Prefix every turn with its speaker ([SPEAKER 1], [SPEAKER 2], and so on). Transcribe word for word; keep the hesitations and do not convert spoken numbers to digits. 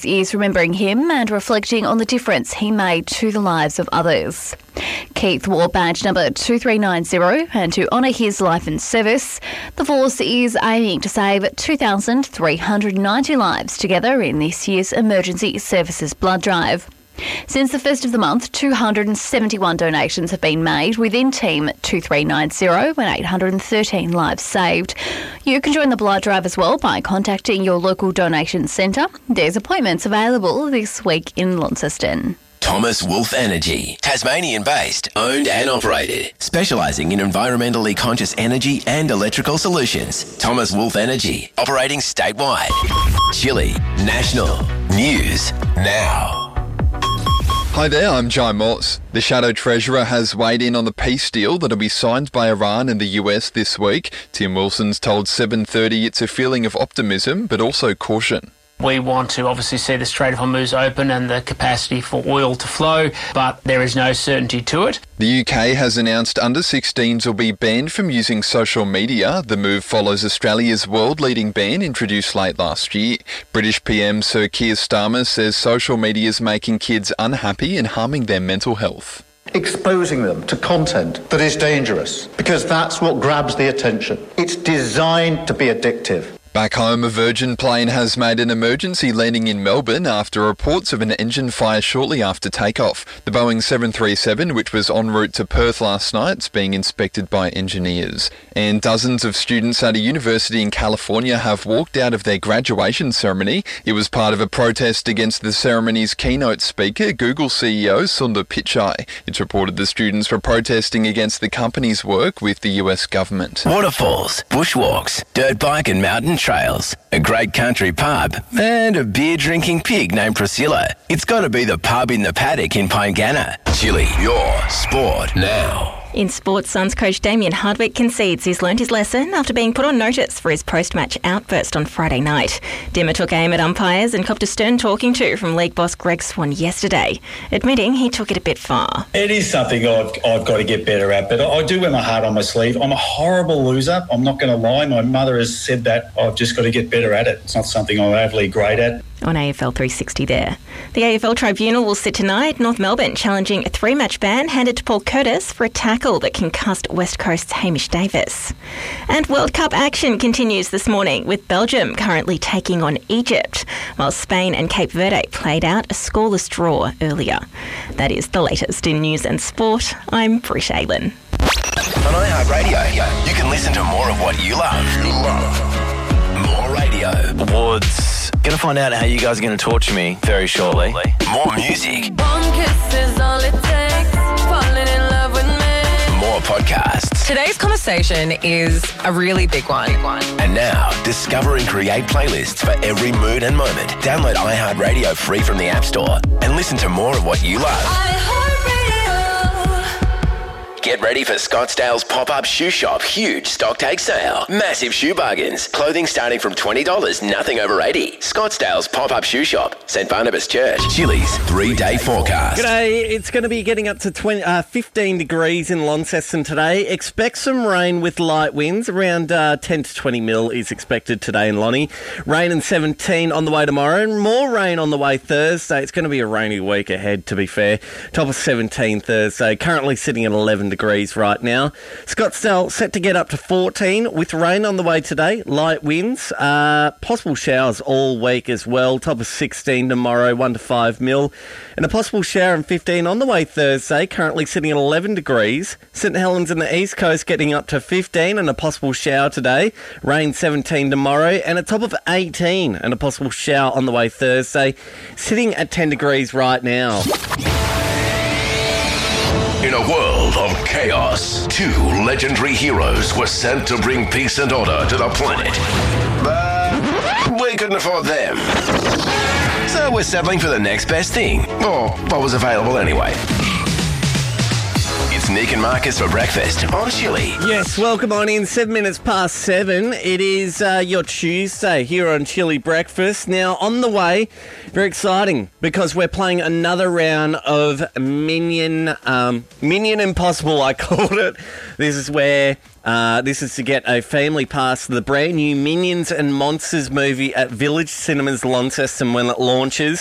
[SPEAKER 1] is remembering him and reflecting on the difference he made to the lives of others. Keith wore badge number two three nine zero, and to honour his life and service, the Force is aiming to save two thousand three hundred ninety lives together in this year's Emergency Services Blood Drive. Since the first of the month, two hundred seventy-one donations have been made within Team two three nine zero and eight hundred thirteen lives saved. You can join the blood drive as well by contacting your local donation centre. There's appointments available this week in Launceston.
[SPEAKER 2] Thomas Wolf Energy, Tasmanian-based, owned and operated, specialising in environmentally conscious energy and electrical solutions. Thomas Wolf Energy, operating statewide. Chile National News Now.
[SPEAKER 3] Hi there, I'm Jai Morse. The Shadow Treasurer has weighed in on the peace deal that'll be signed by Iran and the U S this week. Tim Wilson's told seven thirty it's a feeling of optimism, but also caution.
[SPEAKER 4] We want to obviously see the Strait of Hormuz open and the capacity for oil to flow, but there is no certainty to it.
[SPEAKER 3] The U K has announced under sixteens will be banned from using social media. The move follows Australia's world-leading ban introduced late last year. British P M Sir Keir Starmer says social media is making kids unhappy and harming their mental health.
[SPEAKER 5] Exposing them to content that is dangerous, because that's what grabs the attention. It's designed to be addictive.
[SPEAKER 3] Back home, a Virgin plane has made an emergency landing in Melbourne after reports of an engine fire shortly after takeoff. The Boeing seven thirty-seven, which was en route to Perth last night, is being inspected by engineers. And dozens of students at a university in California have walked out of their graduation ceremony. It was part of a protest against the ceremony's keynote speaker, Google C E O Sundar Pichai. It's reported the students were protesting against the company's work with the U S government.
[SPEAKER 2] Waterfalls, bushwalks, dirt bike and mountain trails, a great country pub, and a beer-drinking pig named Priscilla. It's got to be the pub in the paddock in Pyngana. Chile, your sport now.
[SPEAKER 6] In sports, Suns coach Damien Hardwick concedes he's learnt his lesson after being put on notice for his post-match outburst on Friday night. Dimmer took aim at umpires and copped a stern talking to from league boss Greg Swan yesterday, admitting he took it a bit far.
[SPEAKER 7] It is something I've, I've got to get better at, but I do wear my heart on my sleeve. I'm a horrible loser. I'm not going to lie. My mother has said that. I've just got to get better at it. It's not something I'm overly great at.
[SPEAKER 6] On A F L three sixty there. The A F L Tribunal will sit tonight, North Melbourne challenging a three-match ban handed to Paul Curtis for a tackle that concussed West Coast's Hamish Davis. And World Cup action continues this morning, with Belgium currently taking on Egypt, while Spain and Cape Verde played out a scoreless draw earlier. That is the latest in news and sport. I'm Bri Shailen.
[SPEAKER 2] On iHeartRadio, you can listen to more of what you love. You love. More radio.
[SPEAKER 8] Awards. Going to find out how you guys are going to torture me very shortly.
[SPEAKER 2] More music.
[SPEAKER 9] One kiss is all it takes. Falling in love with me.
[SPEAKER 2] More podcasts.
[SPEAKER 10] Today's conversation is a really big one.
[SPEAKER 2] And now, discover and create playlists for every mood and moment. Download iHeartRadio free from the App Store and listen to more of what you love.
[SPEAKER 9] iHeartRadio.
[SPEAKER 2] Get ready for Scottsdale's pop-up shoe shop huge stock take sale. Massive shoe bargains. Clothing starting from twenty dollars, nothing over eighty dollars. Scottsdale's pop-up shoe shop, Saint Barnabas Church. Chili's three-day forecast.
[SPEAKER 11] G'day, it's going to be getting up to twenty, uh, fifteen degrees in Launceston today. Expect some rain with light winds. Around uh, ten to twenty mil is expected today in Lonnie. Rain and seventeen on the way tomorrow, and more rain on the way Thursday. It's going to be a rainy week ahead, to be fair. Top of seventeen Thursday, currently sitting at eleven degrees right now. Scottsdale set to get up to fourteen with rain on the way today, light winds, uh, possible showers all week as well. Top of sixteen tomorrow, one to five mil, and a possible shower and fifteen on the way Thursday, currently sitting at eleven degrees. St Helens and the East Coast getting up to fifteen and a possible shower today, rain seventeen tomorrow, and a top of eighteen and a possible shower on the way Thursday, sitting at ten degrees right now.
[SPEAKER 2] In a world of chaos, two legendary heroes were sent to bring peace and order to the planet. But we couldn't afford them. So we're settling for the next best thing, or what was available anyway. It's Nick and Marcus for breakfast on Chili.
[SPEAKER 11] Yes, welcome on in. Seven minutes past seven. It is uh, your Tuesday here on Chili Breakfast. Now, on the way, very exciting because we're playing another round of Minion, um, Minion Impossible, I called it. This is where... Uh, this is to get a family pass to the brand new Minions and Monsters movie at Village Cinemas Launceston when it launches.